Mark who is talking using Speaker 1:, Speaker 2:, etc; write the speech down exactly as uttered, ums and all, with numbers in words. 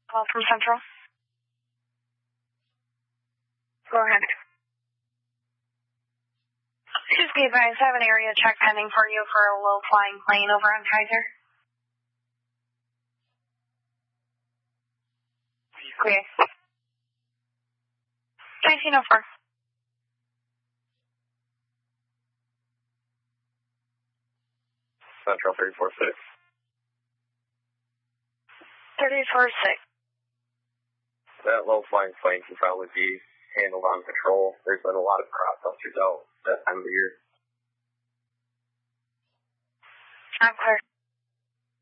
Speaker 1: Call from Central. Go ahead. Just be advised, I have an area check pending for you for a low-flying plane over on Kaiser. Clear. nineteen oh four.
Speaker 2: Central three four six.
Speaker 1: three four six.
Speaker 2: That low-flying plane can probably be handled on patrol. There's been a lot of cross-busters out that time of the year.
Speaker 1: I'm clear.